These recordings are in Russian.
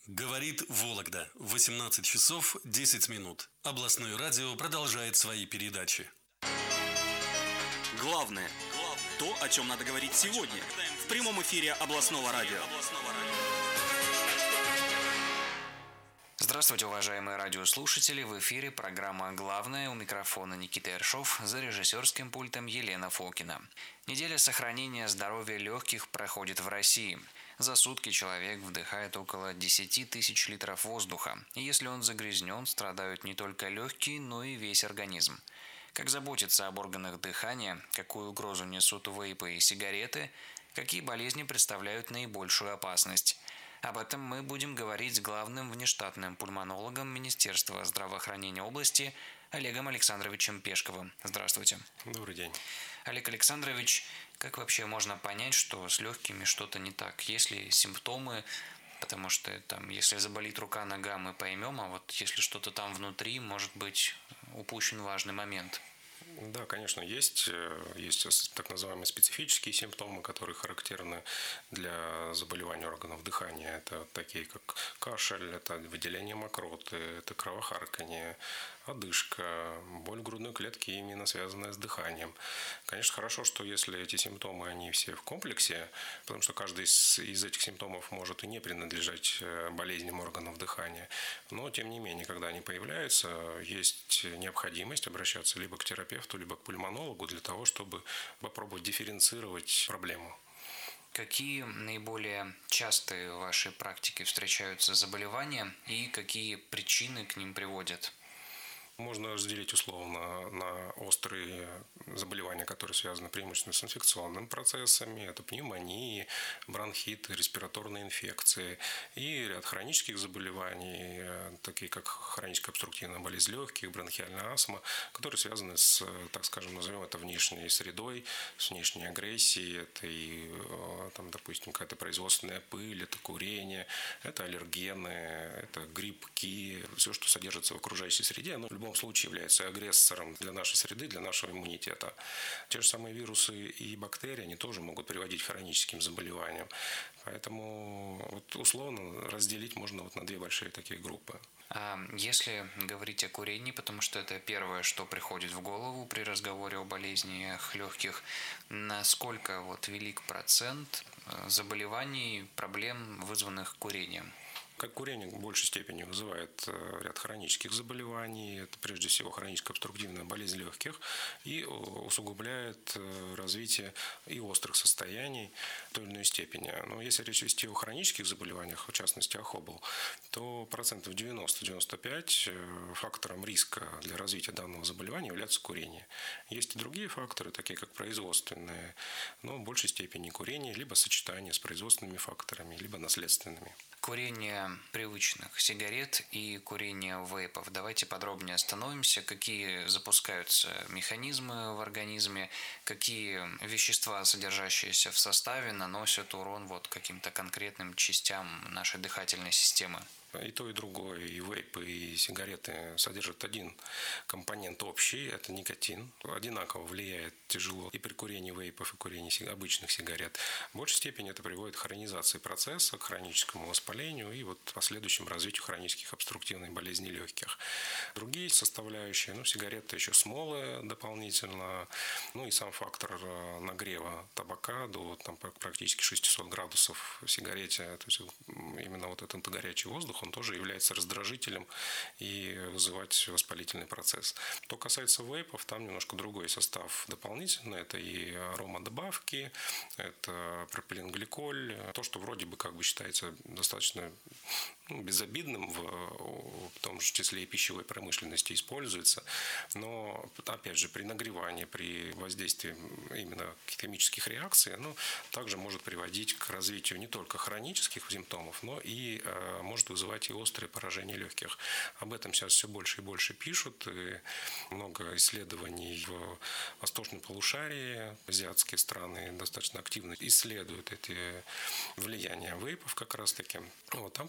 Говорит Вологда. 18 часов 10 минут. Областное радио продолжает свои передачи. Главное. То, о чем надо говорить сегодня. В прямом эфире областного радио. Здравствуйте, уважаемые радиослушатели! В эфире программа «Главное». У микрофона Никита Ершов, за режиссерским пультом Елена Фокина. Неделя сохранения здоровья легких проходит в России. За сутки человек вдыхает около 10 тысяч литров воздуха. И если он загрязнен, страдают не только легкие, но и весь организм. Как заботиться об органах дыхания, какую угрозу несут вейпы и сигареты, какие болезни представляют наибольшую опасность. Об этом мы будем говорить с главным внештатным пульмонологом Министерства здравоохранения области Олегом Александровичем Пешковым. Здравствуйте. Добрый день. Олег Александрович, как вообще можно понять, что с легкими что-то не так? Есть ли симптомы? Потому что если заболит рука, нога, мы поймем, а вот если что-то там внутри, может быть упущен важный момент. Да, конечно, есть так называемые специфические симптомы, которые характерны для заболеваний органов дыхания. Это такие, как кашель, это выделение мокроты, это кровохарканье, одышка, боль грудной клетки, именно связанная с дыханием. Конечно, хорошо, что если эти симптомы, они все в комплексе, потому что каждый из этих симптомов может и не принадлежать болезням органов дыхания. Но, тем не менее, когда они появляются, есть необходимость обращаться либо к терапевту, либо к пульмонологу для того, чтобы попробовать дифференцировать проблему. Какие наиболее частые в вашей практике встречаются заболевания и какие причины к ним приводят? Можно разделить условно на острые заболевания, которые связаны преимущественно с инфекционными процессами. Это пневмонии, бронхиты, респираторные инфекции. И ряд хронических заболеваний, такие как хроническая обструктивная болезнь легких, бронхиальная астма, которые связаны с, так скажем, назовем это внешней средой, с внешней агрессией. Это и, допустим, какая-то производственная пыль, это курение, это аллергены, это грибки, все, что содержится в окружающей среде, оно в любом случае является агрессором для нашей среды, для нашего иммунитета. Те же самые вирусы и бактерии, они тоже могут приводить к хроническим заболеваниям. Поэтому условно разделить можно на две большие такие группы. А если говорить о курении, потому что это первое, что приходит в голову при разговоре о болезнях легких, насколько велик процент заболеваний, проблем, вызванных курением? Как курение в большей степени вызывает ряд хронических заболеваний, это прежде всего хроническая обструктивная болезнь легких, и усугубляет развитие и острых состояний в той или иной степени. Но если речь вести о хронических заболеваниях, в частности о ХОБЛ, то 90-95% фактором риска для развития данного заболевания является курение. Есть и другие факторы, такие как производственные, но в большей степени курение, либо сочетание с производственными факторами, либо наследственными. Курение привычных сигарет и курение вейпов. Давайте подробнее остановимся, какие запускаются механизмы в организме, какие вещества, содержащиеся в составе, наносят урон каким-то конкретным частям нашей дыхательной системы. И то, и другое, и вейпы, и сигареты содержат один компонент общий, это никотин. Одинаково влияет тяжело и при курении вейпов, и курении обычных сигарет. В большей степени это приводит к хронизации процесса, к хроническому воспалению и последующему развитию хронических обструктивных болезней легких. Другие составляющие, сигареты еще смолы дополнительно, и сам фактор нагрева табака до практически 600 градусов в сигарете, то есть именно этот горячий воздух, он тоже является раздражителем и вызывать воспалительный процесс. Что касается вейпов, там немножко другой состав дополнительный. Это и аромадобавки, это пропиленгликоль. То, что вроде бы считается достаточно безобидным, в том же числе и пищевой промышленности используется. Но, опять же, при нагревании, при воздействии именно химических реакций, оно также может приводить к развитию не только хронических симптомов, но и может вызывать и острые поражения легких. Об этом сейчас все больше и больше пишут. И много исследований в восточном полушарии. Азиатские страны достаточно активно исследуют эти влияния вейпов как раз-таки. Там как раз-таки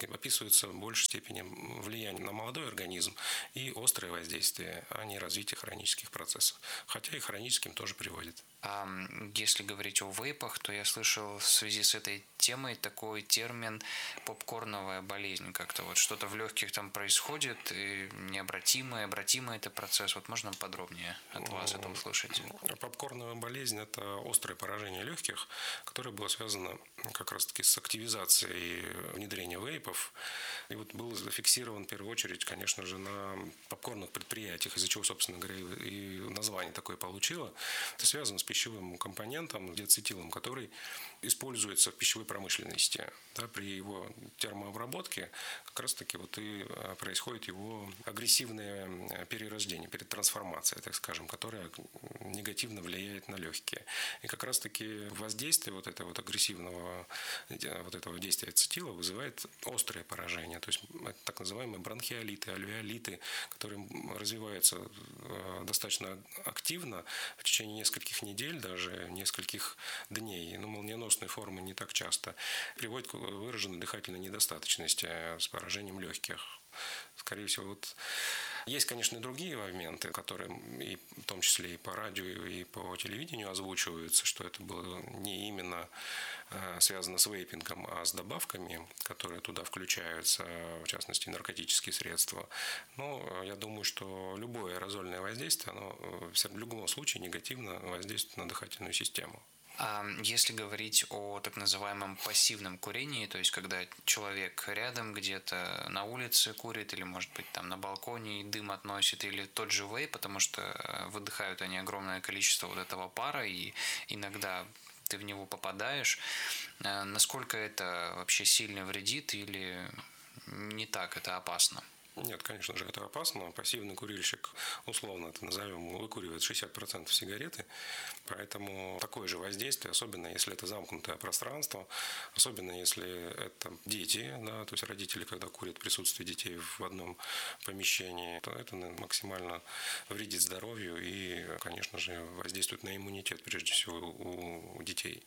описывается в большей степени влияние на молодой организм и острое воздействие, а не развитие хронических процессов. Хотя и хроническим тоже приводит. А если говорить о вейпах, то я слышал в связи с этой темой такой термин попкорновая болезнь. Как-то вот что-то в легких там происходит, и необратимое, обратимый это процесс. Вот можно подробнее от вас это услышать? Попкорновая болезнь – это острое поражение легких, которое было связано как раз-таки с активизацией внедрения вейпов. И вот был зафиксирован в первую очередь, конечно же, на попкорных предприятиях, из-за чего, собственно говоря, и название такое получило. Это связано с пищевым компонентом, диацетилом, который используется в пищевой промышленности. Да, при его термообработке как раз-таки вот и происходит его агрессивное перерождение, перетрансформация, так скажем, которая негативно влияет на легкие. И как раз-таки воздействие вот этого вот агрессивного вот этого действия ацетила вызывает острое поражение. То есть это так называемые бронхиолиты, альвеолиты, которые развиваются достаточно активно в течение нескольких недель, даже нескольких дней. Но молниеносные формы не так часто. Приводит к выраженной дыхательной недостаточности с поражением легких. Скорее всего, вот есть, конечно, и другие моменты, которые и в том числе и по радио, и по телевидению озвучиваются, что это было не именно связано с вейпингом, а с добавками, которые туда включаются, в частности, наркотические средства. Но я думаю, что любое аэрозольное воздействие, оно в любом случае негативно воздействует на дыхательную систему. А если говорить о так называемом пассивном курении, то есть когда человек рядом где-то на улице курит или, может быть, там на балконе и дым относит, или тот же вейп, потому что выдыхают они огромное количество вот этого пара, и иногда ты в него попадаешь, насколько это вообще сильно вредит или не так это опасно? Нет, конечно же, это опасно. Пассивный курильщик, условно это назовем, выкуривает 60% сигареты. Поэтому такое же воздействие, особенно если это замкнутое пространство, особенно если это дети, да, то есть родители, когда курят в присутствии детей в одном помещении, то это максимально вредит здоровью и, конечно же, воздействует на иммунитет, прежде всего, у детей.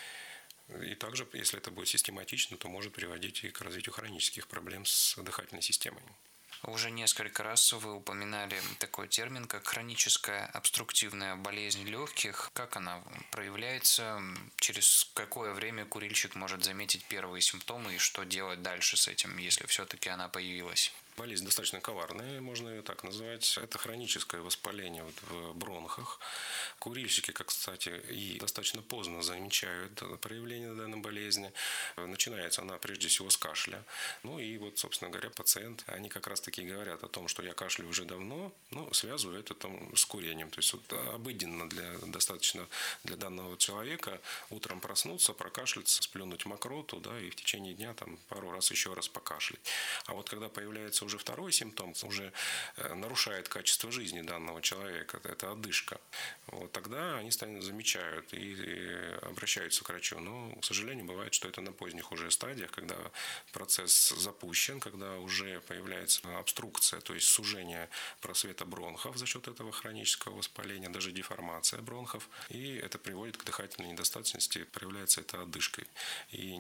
И также, если это будет систематично, то может приводить и к развитию хронических проблем с дыхательной системой. Уже несколько раз вы упоминали такой термин, как хроническая обструктивная болезнь легких. Как она проявляется? Через какое время курильщик может заметить первые симптомы и что делать дальше с этим, если все-таки она появилась? Болезнь достаточно коварная, можно ее так назвать. Это хроническое воспаление в бронхах. Курильщики, как, кстати, и достаточно поздно замечают проявление данной болезни. Начинается она прежде всего с кашля. Ну и вот, собственно говоря, пациенты, они как раз-таки говорят о том, что я кашляю уже давно, но связываю это там с курением. То есть вот обыденно достаточно для данного человека утром проснуться, прокашляться, сплюнуть мокроту, да, и в течение дня там пару раз еще раз покашлять. А вот когда появляется уже второй симптом, уже нарушает качество жизни данного человека, это одышка. Вот тогда они замечают и обращаются к врачу. Но, к сожалению, бывает, что это на поздних уже стадиях, когда процесс запущен, когда уже появляется обструкция, то есть сужение просвета бронхов за счет этого хронического воспаления, даже деформация бронхов. И это приводит к дыхательной недостаточности, проявляется это одышкой. И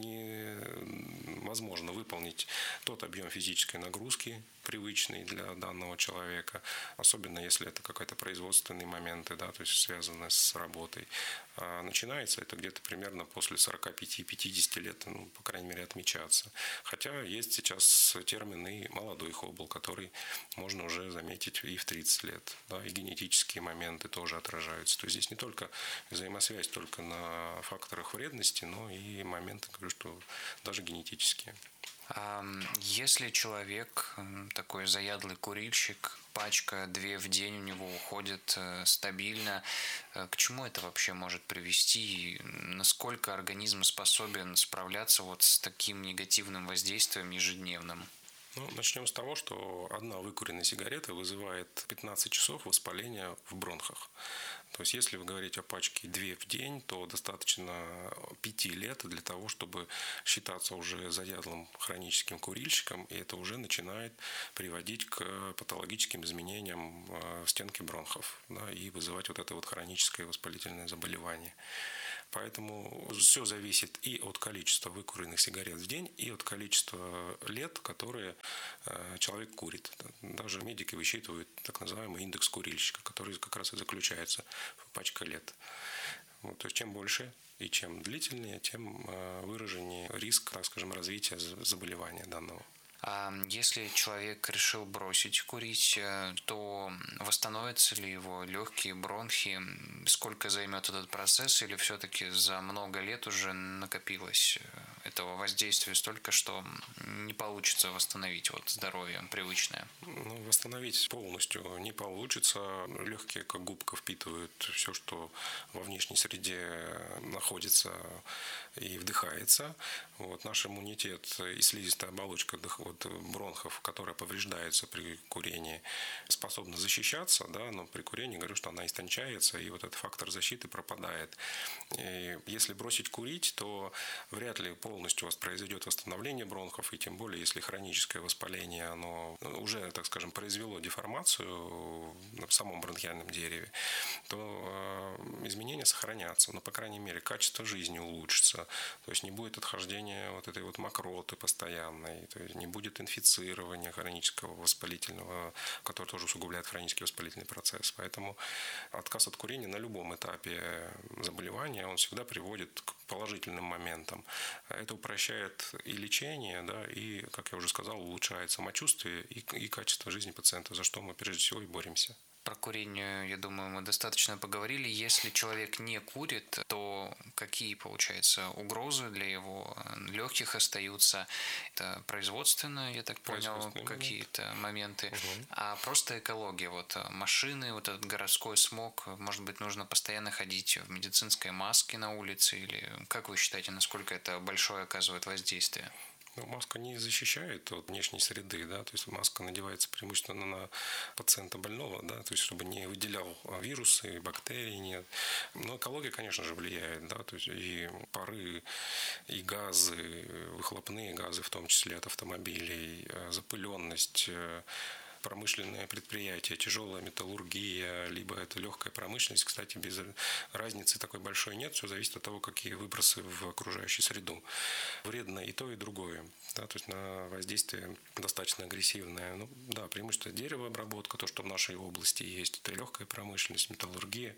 невозможно выполнить тот объем физической нагрузки, привычный для данного человека, особенно если это какие-то производственные моменты, да, то есть связанные с работой. А начинается это где-то примерно после 45-50 лет, ну, по крайней мере, отмечаться. Хотя есть сейчас термин и молодой хоббл, который можно уже заметить и в 30 лет. Да, и генетические моменты тоже отражаются. То есть здесь не только взаимосвязь только на факторах вредности, но и моменты, говорю, что даже генетические. Если человек такой заядлый курильщик, пачка 2 в день у него уходит стабильно, к чему это вообще может привести? И насколько организм способен справляться вот с таким негативным воздействием ежедневным? Ну, начнем с того, что одна выкуренная сигарета вызывает 15 часов воспаления в бронхах. То есть, если вы говорите о пачке 2 в день, то достаточно 5 лет для того, чтобы считаться уже заядлым хроническим курильщиком, и это уже начинает приводить к патологическим изменениям в стенке бронхов, да, и вызывать вот это вот хроническое воспалительное заболевание. Поэтому все зависит и от количества выкуренных сигарет в день, и от количества лет, которые человек курит. Даже медики высчитывают так называемый индекс курильщика, который как раз и заключается в пачке лет. Вот, то есть чем больше и чем длительнее, тем выраженнее риск, так скажем, развития заболевания данного. А если человек решил бросить курить, то восстановятся ли его легкие, бронхи? Сколько займет этот процесс? Или все-таки за много лет уже накопилось этого воздействия столько, что не получится восстановить вот здоровье привычное? Ну, восстановить полностью не получится. Легкие, как губка, впитывают все, что во внешней среде находится и вдыхается. Вот, наш иммунитет и слизистая оболочка бронхов, которая повреждается при курении, способна защищаться, да, но при курении, говорю, что она истончается, и вот этот фактор защиты пропадает. И если бросить курить, то вряд ли полностью произойдет восстановление бронхов, и тем более, если хроническое воспаление, оно уже, так скажем, произвело деформацию в самом бронхиальном дереве, то изменения сохранятся, но, по крайней мере, качество жизни улучшится, то есть не будет отхождения вот этой вот мокроты постоянной, то есть не будет инфицирования хронического воспалительного, которое тоже усугубляет хронический воспалительный процесс. Поэтому отказ от курения на любом этапе заболевания, он всегда приводит к положительным моментам. Это упрощает и лечение, да, и, как я уже сказал, улучшает самочувствие и качество жизни пациента, за что мы прежде всего и боремся. Про курение, я думаю, мы достаточно поговорили. Если человек не курит, то какие, получается, угрозы для его легких остаются? Это производственно, я так понял, какие-то моменты. Угу. А просто экология, вот машины, вот этот городской смог, может быть, нужно постоянно ходить в медицинской маске на улице? Или как вы считаете, насколько это большое оказывает воздействие? Но маска не защищает от внешней среды, да, то есть маска надевается преимущественно на пациента больного, да, то есть чтобы не выделял вирусы, бактерии, нет. Но экология, конечно же, влияет, да, то есть и пары, и газы, выхлопные газы, в том числе от автомобилей, запыленность, промышленные предприятия, тяжелая металлургия, либо это легкая промышленность. Кстати, без разницы такой большой нет. Все зависит от того, какие выбросы в окружающую среду. Вредно и то, и другое. Да, то есть на воздействие достаточно агрессивное. Ну, да, преимущество деревообработка, то, что в нашей области есть, это легкая промышленность, металлургия.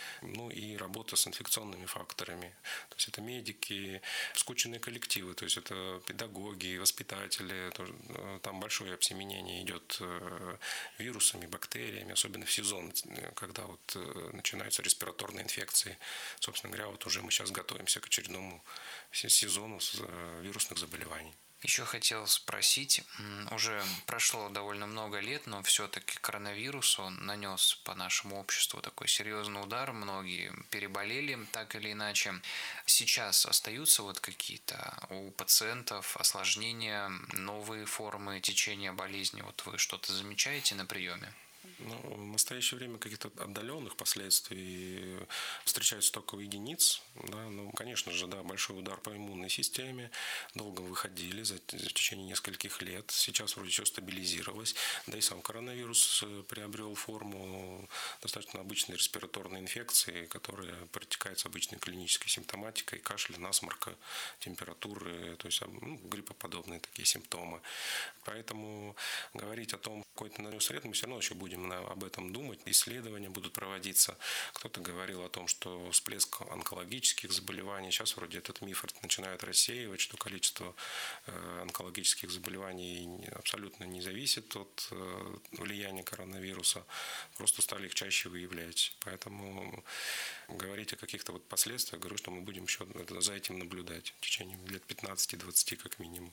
Ну и работа с инфекционными факторами. То есть это медики, скученные коллективы, то есть это педагоги, воспитатели. Там большое обсеменение идет вирусами, бактериями, особенно в сезон, когда вот начинаются респираторные инфекции. Собственно говоря, вот уже мы сейчас готовимся к очередному сезону вирусных заболеваний. Еще хотел спросить, уже прошло довольно много лет, но все-таки коронавирус, он нанес по нашему обществу такой серьезный удар, многие переболели так или иначе. Сейчас остаются вот какие-то у пациентов осложнения, новые формы течения болезни? Вот вы что-то замечаете на приеме? Ну, в настоящее время каких-то отдаленных последствий встречаются только у единиц. Да, ну, конечно же, да, большой удар по иммунной системе. Долго выходили в течение нескольких лет. Сейчас вроде все стабилизировалось. Да и сам коронавирус приобрел форму достаточно обычной респираторной инфекции, которая протекает с обычной клинической симптоматикой: кашля, насморка, температуры, то есть гриппоподобные такие симптомы. Поэтому говорить о том, какой-то нанес вред, мы все равно еще будем об этом думать, исследования будут проводиться. Кто-то говорил о том, что всплеск онкологических заболеваний, сейчас вроде этот миф начинают рассеивать, что количество онкологических заболеваний абсолютно не зависит от влияния коронавируса, просто стали их чаще выявлять. Поэтому говорить о каких-то вот последствиях, говорю, что мы будем еще за этим наблюдать в течение лет 15-20 как минимум.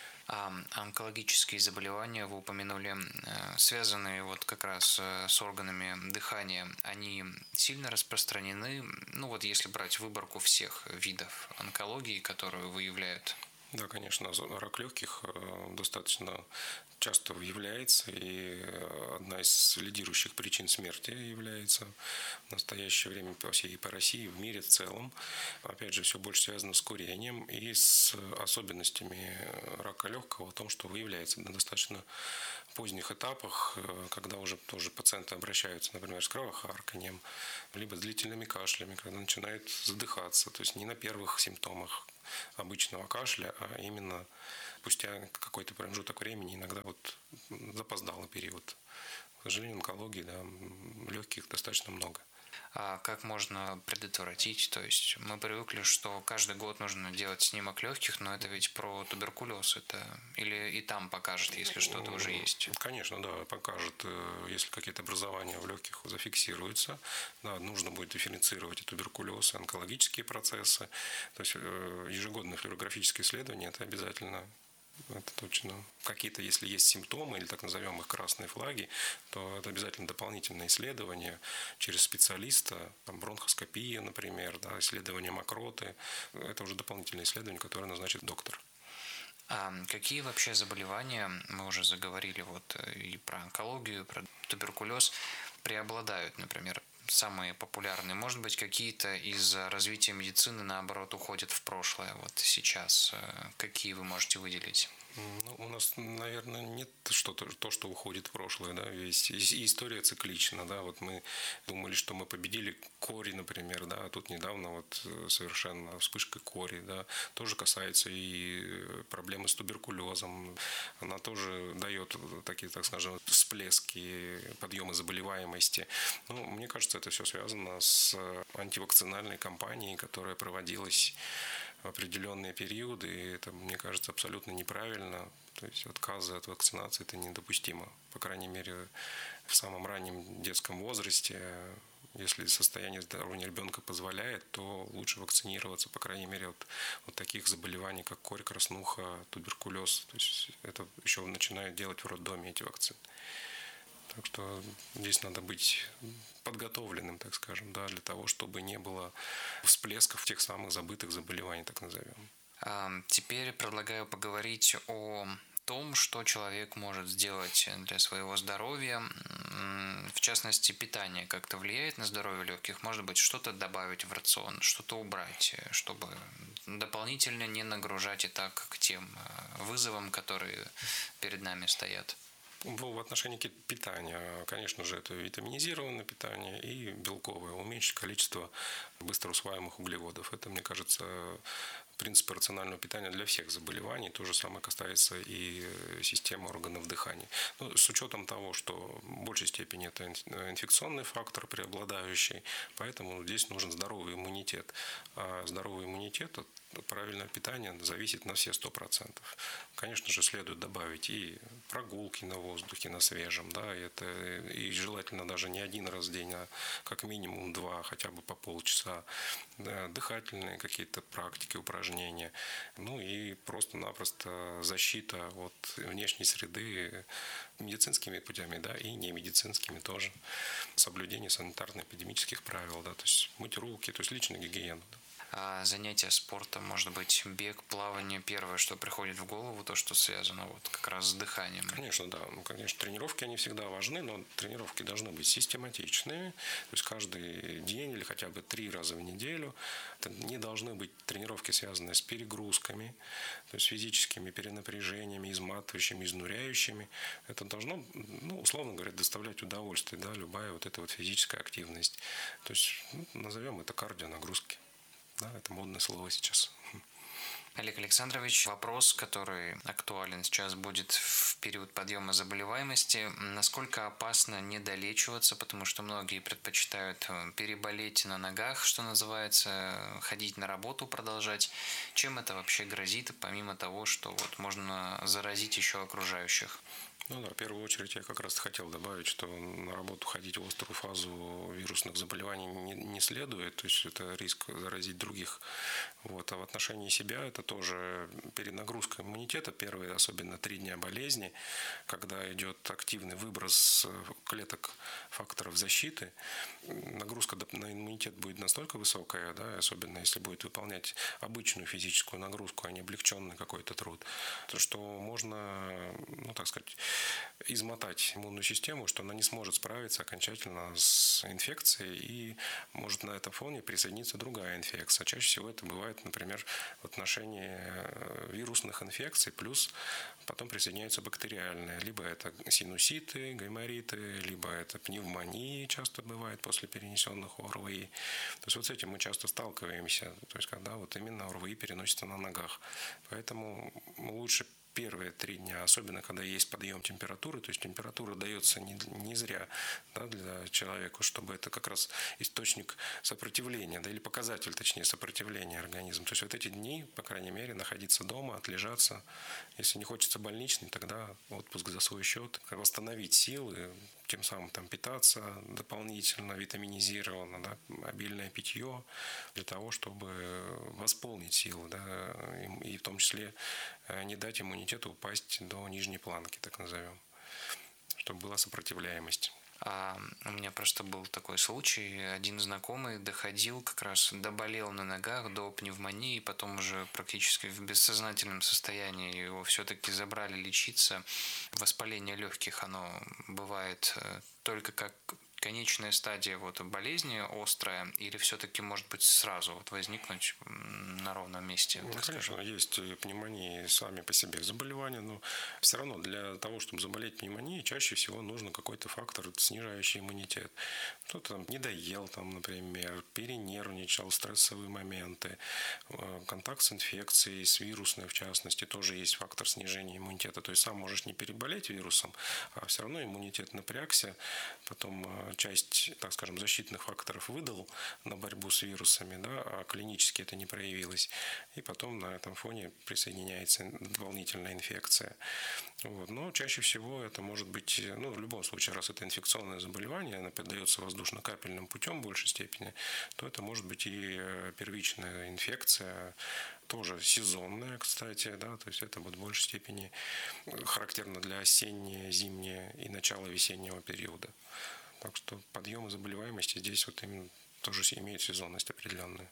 А онкологические заболевания, вы упомянули, связанные вот как раз с органами дыхания, они сильно распространены? Ну вот если брать выборку всех видов онкологии, которые выявляют. Да, конечно, рак легких достаточно часто является, и одна из лидирующих причин смерти является в настоящее время по России, в мире в целом. Опять же, все больше связано с курением и с особенностями рака легкого, о том, что выявляется на достаточно поздних этапах, когда уже тоже пациенты обращаются, например, с кровохарканьем, либо с длительными кашлями, когда начинают задыхаться, то есть не на первых симптомах обычного кашля, а именно спустя какой-то промежуток времени, иногда вот запоздалый период. К сожалению, онкологии, да, легких достаточно много. А как можно предотвратить? То есть мы привыкли, что каждый год нужно делать снимок легких, но это ведь про туберкулез. Это или и там покажет, если что-то уже есть? Конечно, да, покажет, если какие-то образования в легких зафиксируются. Да, нужно будет дифференцировать и туберкулез, и онкологические процессы. То есть ежегодное флюорографическое исследование – это обязательно. Это точно. Какие-то, если есть симптомы, или так назовем их красные флаги, то это обязательно дополнительное исследование через специалиста, там, бронхоскопия, например, да, исследование мокроты. Это уже дополнительное исследование, которое назначит доктор. А какие вообще заболевания, мы уже заговорили вот и про онкологию, и про туберкулез, преобладают, например, самые популярные? Может быть, какие-то из-за развития медицины, наоборот, уходят в прошлое? Вот сейчас какие вы можете выделить? Ну, у нас, наверное, нет то, что уходит в прошлое, да, весь история циклична, да, вот мы думали, что мы победили кори, например, да, а тут недавно вот совершенно вспышка кори, да, тоже касается и проблемы с туберкулезом, она тоже дает такие, так скажем, всплески, подъемы заболеваемости. Ну, мне кажется, это все связано с антивакцинальной кампанией, которая проводилась в определенные периоды, и это, мне кажется, абсолютно неправильно. То есть отказы от вакцинации – это недопустимо. По крайней мере, в самом раннем детском возрасте, если состояние здоровья ребенка позволяет, то лучше вакцинироваться, по крайней мере, от таких заболеваний, как корь, краснуха, туберкулез. То есть это еще начинают делать в роддоме, эти вакцины. Так что здесь надо быть подготовленным, так скажем, да, для того, чтобы не было всплесков тех самых забытых заболеваний, так назовем. Теперь предлагаю поговорить о том, что человек может сделать для своего здоровья. В частности, питание как-то влияет на здоровье легких. Может быть, что-то добавить в рацион, что-то убрать, чтобы дополнительно не нагружать и так к тем вызовам, которые перед нами стоят. В отношении питания, конечно же, это витаминизированное питание и белковое, уменьшить количество быстро усваиваемых углеводов. Это, мне кажется, принцип рационального питания для всех заболеваний. То же самое касается и системы органов дыхания. Но с учетом того, что в большей степени это инфекционный фактор преобладающий, поэтому здесь нужен здоровый иммунитет. А здоровый иммунитет от правильного питания зависит на все 100%. Конечно же, следует добавить и прогулки на воздухе, на свежем, да, и желательно даже не один раз в день, а как минимум 2, хотя бы по полчаса, да, дыхательные какие-то практики, упражнения, ну и просто-напросто защита от внешней среды медицинскими путями, да, и не медицинскими тоже, соблюдение санитарно-эпидемических правил, да, то есть мыть руки, то есть личная гигиена. Занятия спортом, может быть, бег, плавание, первое, что приходит в голову, то, что связано вот как раз с дыханием. Конечно, да. Ну, конечно, тренировки, они всегда важны, но тренировки должны быть систематичными. То есть каждый день или хотя бы 3 раза в неделю. Это не должны быть тренировки, связанные с перегрузками, то есть физическими перенапряжениями, изматывающими, изнуряющими. Это должно, ну, условно говоря, доставлять удовольствие, да, любая вот эта вот физическая активность. То есть, назовем это кардионагрузки. Да, это модное слово сейчас. Олег Александрович, вопрос, который актуален сейчас будет в период подъема заболеваемости. Насколько опасно не долечиваться, потому что многие предпочитают переболеть на ногах, что называется, ходить на работу, продолжать. Чем это вообще грозит, помимо того, что вот можно заразить еще окружающих? Ну да, в первую очередь я как раз хотел добавить, что на работу ходить в острую фазу вирусных заболеваний не следует, то есть это риск заразить других. Вот. А в отношении себя это тоже перенагрузка иммунитета, первые особенно 3 дня болезни, когда идет активный выброс клеток факторов защиты, нагрузка на иммунитет будет настолько высокая, да, особенно если будет выполнять обычную физическую нагрузку, а не облегченный какой-то труд, то что можно, ну так сказать, измотать иммунную систему, что она не сможет справиться окончательно с инфекцией, и может на этом фоне присоединиться другая инфекция. Чаще всего это бывает, например, в отношении вирусных инфекций, плюс потом присоединяются бактериальные. Либо это синуситы, гаймориты, либо это пневмонии часто бывает после перенесенных ОРВИ. То есть вот с этим мы часто сталкиваемся, то есть когда вот именно ОРВИ переносится на ногах. Поэтому лучше первые 3 дня, особенно когда есть подъем температуры, то есть температура дается не зря, да, для человека, чтобы это как раз источник сопротивления, да, или показатель, точнее, сопротивления организма. То есть вот эти дни, по крайней мере, находиться дома, отлежаться. Если не хочется больничный, тогда отпуск за свой счет, восстановить силы, тем самым там питаться дополнительно, витаминизированно, да, обильное питье для того, чтобы восполнить силы, да, и в том числе не дать иммунитету упасть до нижней планки, так назовем, чтобы была сопротивляемость. У меня просто был такой случай. Один знакомый доходил, как раз доболел на ногах до пневмонии, потом уже практически в бессознательном состоянии его все-таки забрали лечиться. Воспаление легких, оно бывает только как конечная стадия вот болезни острая, или все-таки может быть сразу вот возникнуть на ровном месте? Ну, конечно, есть пневмонии сами по себе заболевания, но все равно для того, чтобы заболеть пневмонией, чаще всего нужен какой-то фактор, снижающий иммунитет. Кто-то там недоел, там, например, перенервничал, стрессовые моменты, контакт с инфекцией, с вирусной в частности, тоже есть фактор снижения иммунитета. То есть сам можешь не переболеть вирусом, а все равно иммунитет напрягся, потом часть, так скажем, защитных факторов выдал на борьбу с вирусами, да, а клинически это не проявилось. И потом на этом фоне присоединяется дополнительная инфекция. Вот. Но чаще всего это может быть, ну, в любом случае, раз это инфекционное заболевание, оно передается воздушно-капельным путем в большей степени, то это может быть и первичная инфекция, тоже сезонная, кстати, да, то есть это будет в большей степени характерно для осеннего, зимнего и начала весеннего периода. Так что подъемы заболеваемости здесь вот именно тоже имеют сезонность определенную.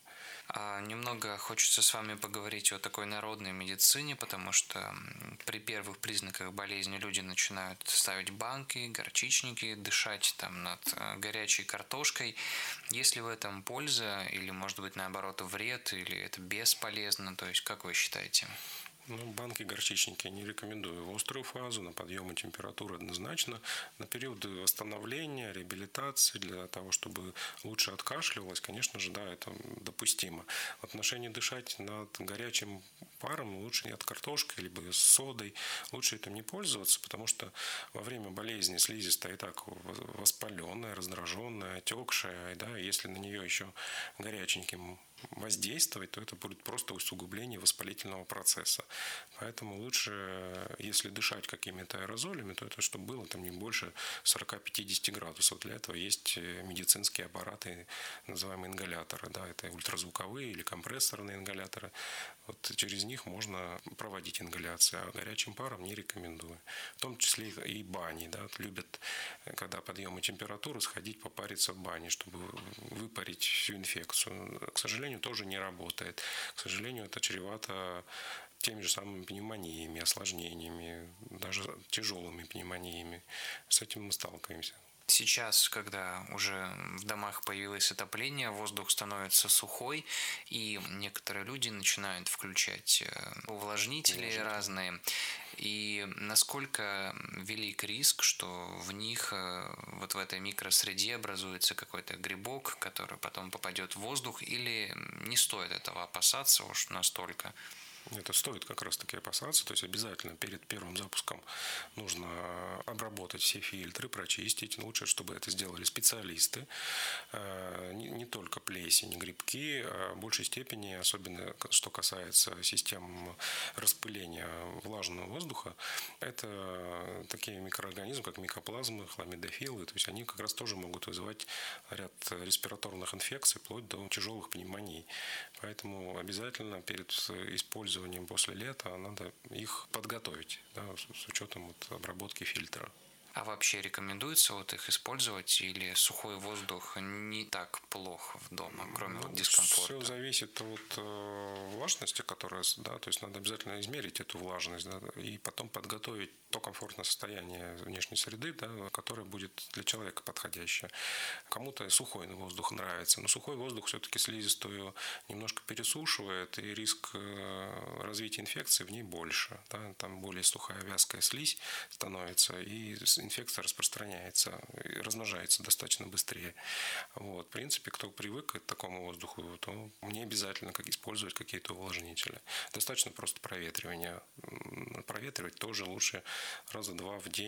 Немного хочется с вами поговорить о такой народной медицине, потому что при первых признаках болезни люди начинают ставить банки, горчичники, дышать там над горячей картошкой. Есть ли в этом польза или, может быть, наоборот, вред, или это бесполезно? То есть, как вы считаете? Ну, банки, горчичники не рекомендую в острую фазу, на подъемы температуры однозначно. На периоды восстановления, реабилитации, для того, чтобы лучше откашливалось, конечно же, да, это допустимо. В отношении дышать над горячим паром лучше не от картошкой, либо с содой. Лучше этим не пользоваться, потому что во время болезни слизистая и так воспаленная, раздраженная, отекшая, да, если на нее еще горяченьким воздействовать, то это будет просто усугубление воспалительного процесса. Поэтому лучше, если дышать какими-то аэрозолями, то это чтобы было там не больше 40-50 градусов. Для этого есть медицинские аппараты, называемые ингаляторы. Да, это ультразвуковые или компрессорные ингаляторы. Вот через них можно проводить ингаляцию, а горячим паром не рекомендую. В том числе и бани. Да, любят, когда подъемы температуры, сходить попариться в бане, чтобы выпарить всю инфекцию. К сожалению, тоже не работает. К сожалению, это чревато теми же самыми пневмониями, осложнениями, даже тяжелыми пневмониями. С этим мы сталкиваемся. Сейчас, когда уже в домах появилось отопление, воздух становится сухой, и некоторые люди начинают включать увлажнители разные. И насколько велик риск, что в них, вот в этой микросреде образуется какой-то грибок, который потом попадет в воздух, или не стоит этого опасаться уж настолько? Это стоит как раз-таки опасаться. То есть обязательно перед первым запуском нужно обработать все фильтры, прочистить. Лучше, чтобы это сделали специалисты. Не только плесень, грибки, а в большей степени, особенно что касается систем распыления влажного воздуха, это такие микроорганизмы, как микоплазмы, хламидофилы. То есть они как раз тоже могут вызывать ряд респираторных инфекций, вплоть до тяжелых пневмоний. Поэтому обязательно перед использованием после лета надо их подготовить, да, с учетом обработки фильтра. А вообще рекомендуется их использовать или сухой воздух не так плох дома, кроме дискомфорта? Все зависит от влажности, которая, да, то есть надо обязательно измерить эту влажность, да, и потом подготовить то комфортное состояние внешней среды, да, которое будет для человека подходящее. Кому-то сухой воздух нравится, но сухой воздух все-таки слизистую немножко пересушивает, и риск развития инфекции в ней больше. Да, там более сухая вязкая слизь становится, и инфекция распространяется, и размножается достаточно быстрее. Вот. В принципе, кто привык к такому воздуху, то не обязательно использовать какие-то увлажнители. Достаточно просто проветривания. Проветривать тоже лучше раза 2 в день.